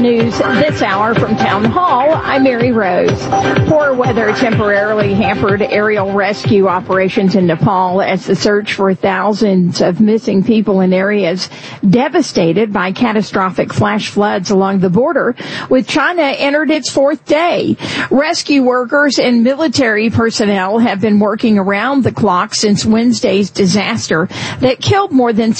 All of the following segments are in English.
news this hour from Town Hall. I'm Mary Rose. Poor weather temporarily hampered aerial rescue operations in Nepal as the search for thousands of missing people in areas devastated by catastrophic flash floods along the border with China entered its fourth day. Rescue workers and military personnel have been working around the clock since Wednesday's disaster that killed more than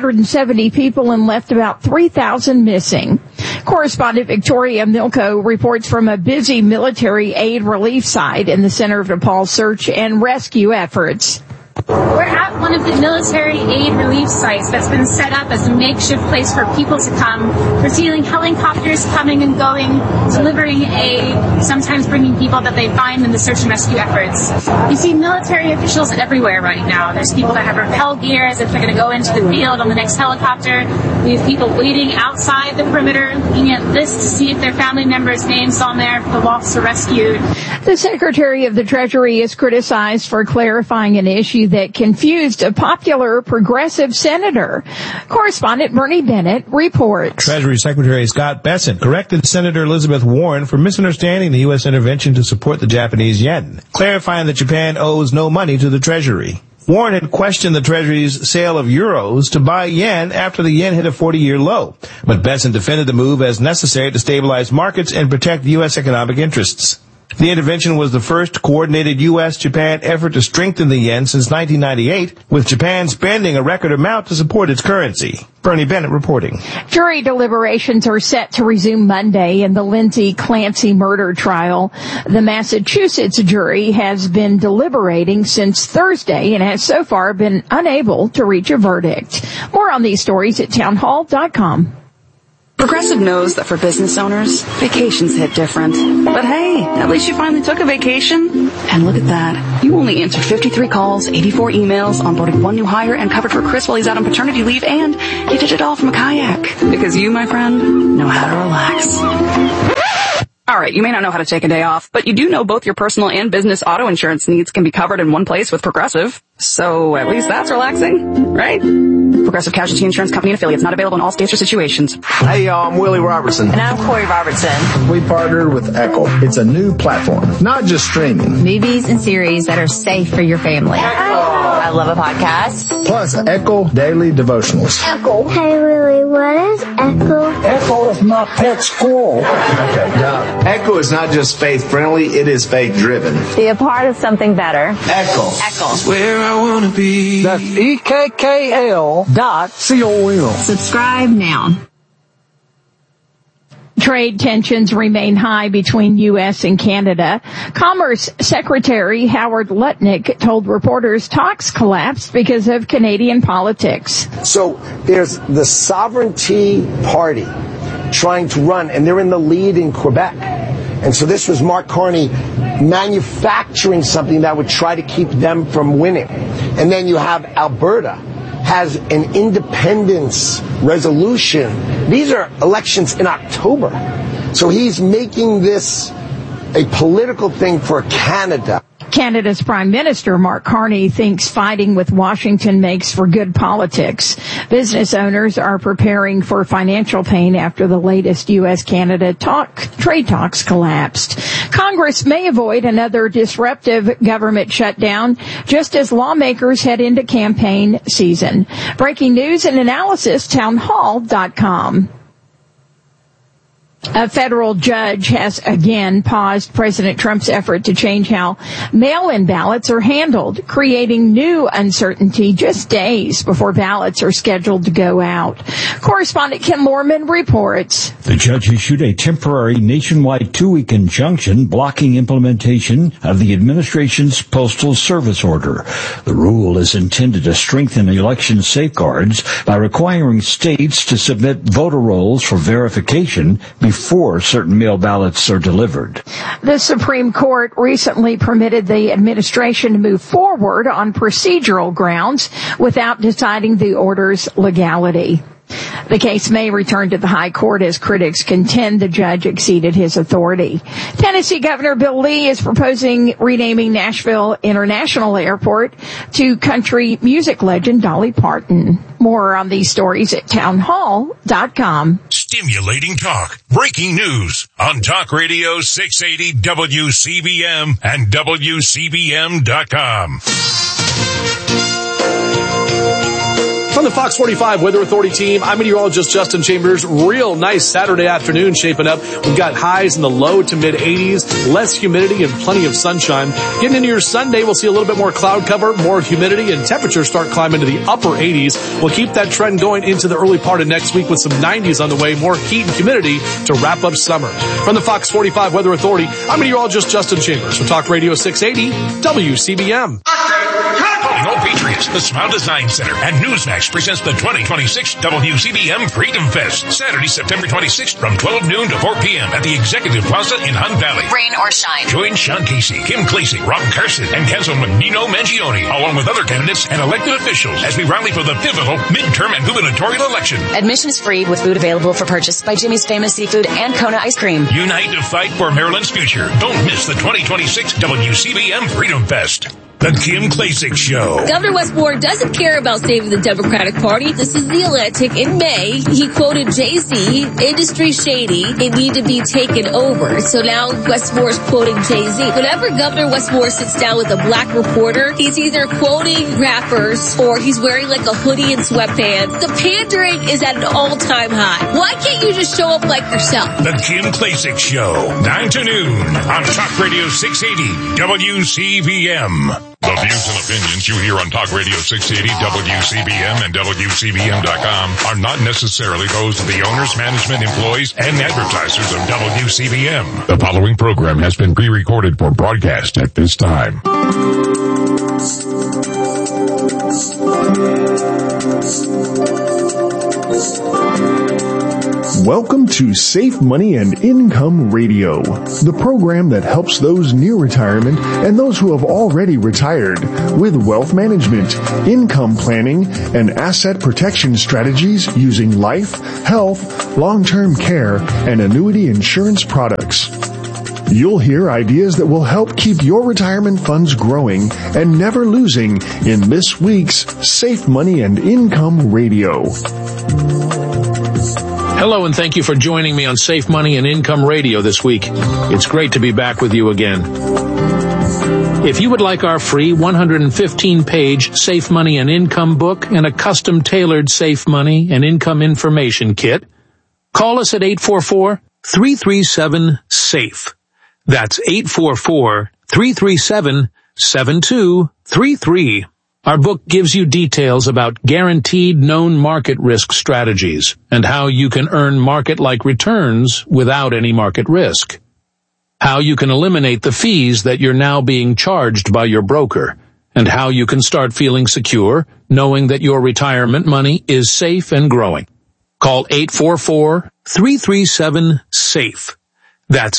670 people and left about 3,000 missing. Correspondent Victoria Milko reports from a busy military aid relief site in the center of Nepal's search and rescue efforts. We're at one of the military aid relief sites that's been set up as a makeshift place for people to come. We're seeing helicopters coming and going, delivering aid, sometimes bringing people that they find in the search and rescue efforts. You see military officials everywhere right now. There's people that have rappel gear as if they're going to go into the field on the next helicopter. We have people waiting outside the perimeter, looking at lists to see if their family members' names on there for the lost or rescued. The Secretary of the Treasury is criticized for clarifying an issue that confused a popular progressive senator. Correspondent Bernie Bennett reports. Treasury Secretary Scott Bessent corrected Senator Elizabeth Warren for misunderstanding the U.S. intervention to support the Japanese yen, clarifying that Japan owes no money to the Treasury. Warren had questioned the Treasury's sale of euros to buy yen after the yen hit a 40-year low, but Bessent defended the move as necessary to stabilize markets and protect U.S. economic interests. The intervention was the first coordinated U.S.-Japan effort to strengthen the yen since 1998, with Japan spending a record amount to support its currency. Bernie Bennett reporting. Jury deliberations are set to resume Monday in the Lindsay Clancy murder trial. The Massachusetts jury has been deliberating since Thursday and has so far been unable to reach a verdict. More on these stories at townhall.com. Progressive knows that for business owners, vacations hit different. But hey, at least you finally took a vacation. And look at that. You only answered 53 calls, 84 emails, onboarded one new hire, and covered for Chris while he's out on paternity leave, and you did it all from a kayak. Because you, my friend, know how to relax. Alright, you may not know how to take a day off, but you do know both your personal and business auto insurance needs can be covered in one place with Progressive. So at least that's relaxing, right? Progressive Casualty Insurance Company and affiliates, not available in all states or situations. Hey y'all, I'm Willie Robertson. And I'm Corey Robertson. We partnered with Echo. It's a new platform, not just streaming. Movies and series that are safe for your family. I love a podcast. Plus Echo Daily Devotionals. Echo. Hey Willie, what is Echo? Echo is my pet squirrel. Now, Echo is not just faith-friendly, it is faith-driven. Be a part of something better. Echo. Echo. Where I want to be. That's EKKL.com. Subscribe now. Trade tensions remain high between U.S. and Canada. Commerce Secretary Howard Lutnick told reporters talks collapsed because of Canadian politics. So there's the Sovereignty Party trying to run, and they're in the lead in Quebec. And so this was Mark Carney manufacturing something that would try to keep them from winning. And then you have Alberta has an independence resolution. These are elections in October. So he's making this a political thing for Canada. Canada's Prime Minister, Mark Carney, thinks fighting with Washington makes for good politics. Business owners are preparing for financial pain after the latest U.S.-Canada trade talks collapsed. Congress may avoid another disruptive government shutdown just as lawmakers head into campaign season. Breaking news and analysis, townhall.com. A federal judge has again paused President Trump's effort to change how mail-in ballots are handled, creating new uncertainty just days before ballots are scheduled to go out. Correspondent Ken Lorman reports. The judge issued a temporary nationwide 2-week injunction blocking implementation of the administration's Postal Service order. The rule is intended to strengthen election safeguards by requiring states to submit voter rolls for verification before certain mail ballots are delivered. The Supreme Court recently permitted the administration to move forward on procedural grounds without deciding the order's legality. The case may return to the High Court as critics contend the judge exceeded his authority. Tennessee Governor Bill Lee is proposing renaming Nashville International Airport to country music legend Dolly Parton. More on these stories at townhall.com. Stimulating talk. Breaking news on Talk Radio 680 WCBM and WCBM.com. From the Fox 45 Weather Authority team, I'm meteorologist Justin Chambers. Real nice Saturday afternoon shaping up. We've got highs in the low to mid 80s, less humidity and plenty of sunshine. Getting into your Sunday, we'll see a little bit more cloud cover, more humidity, and temperatures start climbing to the upper 80s. We'll keep that trend going into the early part of next week with some 90s on the way, more heat and humidity to wrap up summer. From the Fox 45 Weather Authority, I'm meteorologist Justin Chambers for Talk Radio 680 WCBM. Calling all Patriots, the Smile Design Center and Newsmax presents the 2026 WCBM Freedom Fest, Saturday, September 26th from 12 noon to 4 p.m. at the Executive Plaza in Hunt Valley. Rain or shine. Join Sean Casey, Kim Klasik, Rob Carson, and Councilman Nino Mangione, along with other candidates and elected officials as we rally for the pivotal midterm and gubernatorial election. Admission is free with food available for purchase by Jimmy's Famous Seafood and Kona Ice Cream. Unite to fight for Maryland's future. Don't miss the 2026 WCBM Freedom Fest. The Kim Klasik Show. Governor Wes Moore doesn't care about saving the Democratic Party. This is The Atlantic. In May, he quoted Jay-Z, industry shady, it need to be taken over. So now Wes Moore's quoting Jay-Z. Whenever Governor Wes Moore sits down with a black reporter, he's either quoting rappers or he's wearing like a hoodie and sweatpants. The pandering is at an all-time high. Why can't you just show up like yourself? The Kim Klasik Show, 9 to noon on Talk Radio 680 WCBM. The views and opinions you hear on Talk Radio 680 WCBM and WCBM.com are not necessarily those of the owners, management, employees, and advertisers of WCBM. The following program has been pre-recorded for broadcast at this time. Welcome to Safe Money and Income Radio, the program that helps those near retirement and those who have already retired with wealth management, income planning, and asset protection strategies using life, health, long-term care, and annuity insurance products. You'll hear ideas that will help keep your retirement funds growing and never losing in this week's Safe Money and Income Radio. Hello, and thank you for joining me on Safe Money and Income Radio this week. It's great to be back with you again. If you would like our free 115-page Safe Money and Income book and a custom-tailored Safe Money and Income information kit, call us at 844-337-SAFE. That's 844-337-7233. Our book gives you details about guaranteed known market risk strategies and how you can earn market-like returns without any market risk. How you can eliminate the fees that you're now being charged by your broker, and how you can start feeling secure knowing that your retirement money is safe and growing. Call 844-337-SAFE. That's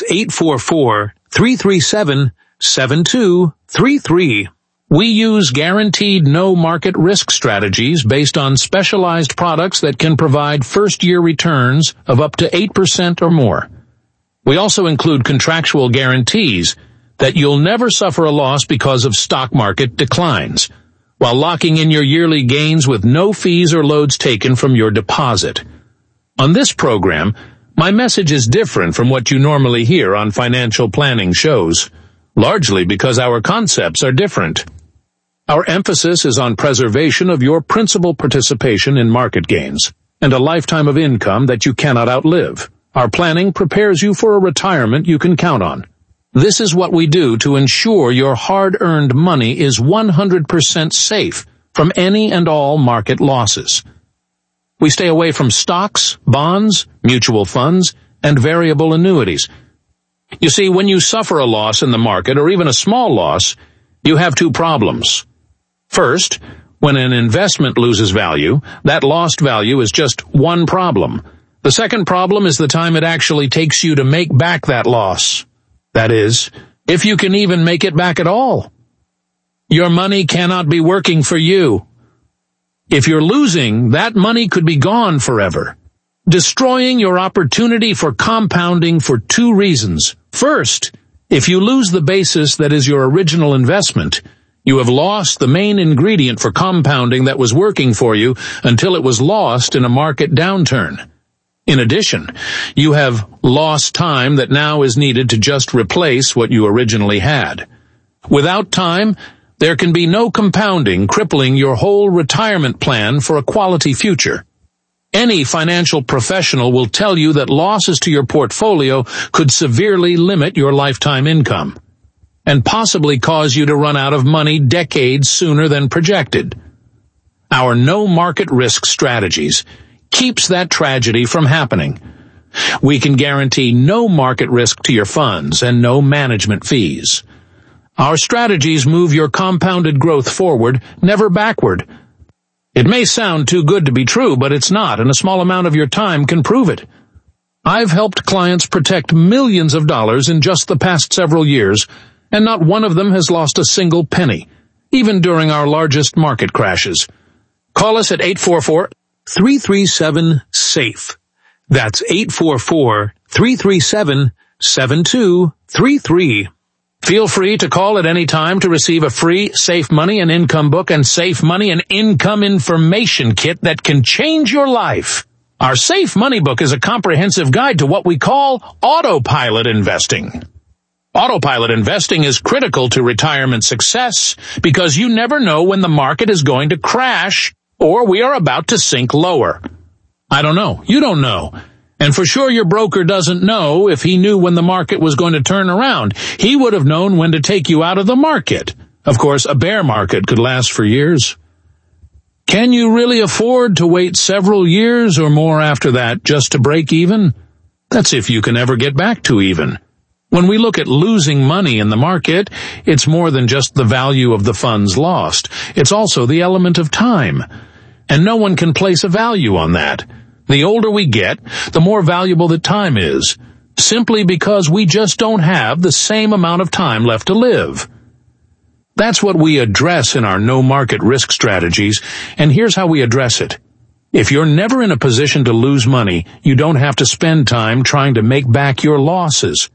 844-337-7233. We use guaranteed no market risk strategies based on specialized products that can provide first-year returns of up to 8% or more. We also include contractual guarantees that you'll never suffer a loss because of stock market declines, while locking in your yearly gains with no fees or loads taken from your deposit. On this program, my message is different from what you normally hear on financial planning shows, largely because our concepts are different. Our emphasis is on preservation of your principal participation in market gains and a lifetime of income that you cannot outlive. Our planning prepares you for a retirement you can count on. This is what we do to ensure your hard-earned money is 100% safe from any and all market losses. We stay away from stocks, bonds, mutual funds, and variable annuities. You see, when you suffer a loss in the market or even a small loss, you have two problems. First, when an investment loses value, that lost value is just one problem. The second problem is the time it actually takes you to make back that loss. That is, if you can even make it back at all. Your money cannot be working for you. If you're losing, that money could be gone forever, destroying your opportunity for compounding for two reasons. First, if you lose the basis that is your original investment, you have lost the main ingredient for compounding that was working for you until it was lost in a market downturn. In addition, you have lost time that now is needed to just replace what you originally had. Without time, there can be no compounding, crippling your whole retirement plan for a quality future. Any financial professional will tell you that losses to your portfolio could severely limit your lifetime income and possibly cause you to run out of money decades sooner than projected. Our no market risk strategies keeps that tragedy from happening. We can guarantee no market risk to your funds and no management fees. Our strategies move your compounded growth forward, never backward. It may sound too good to be true, but it's not, and a small amount of your time can prove it. I've helped clients protect millions of dollars in just the past several years, and not one of them has lost a single penny, even during our largest market crashes. Call us at 844-337-SAFE. That's 844-337-7233. Feel free to call at any time to receive a free Safe Money and Income book and Safe Money and Income information kit that can change your life. Our Safe Money book is a comprehensive guide to what we call autopilot investing. Autopilot investing is critical to retirement success because you never know when the market is going to crash or we are about to sink lower. I don't know. You don't know. And for sure your broker doesn't know if he knew when the market was going to turn around. He would have known when to take you out of the market. Of course, a bear market could last for years. Can you really afford to wait several years or more after that just to break even? That's if you can ever get back to even. When we look at losing money in the market, it's more than just the value of the funds lost. It's also the element of time. And no one can place a value on that. The older we get, the more valuable the time is, simply because we just don't have the same amount of time left to live. That's what we address in our no market risk strategies, and here's how we address it. If you're never in a position to lose money, you don't have to spend time trying to make back your losses.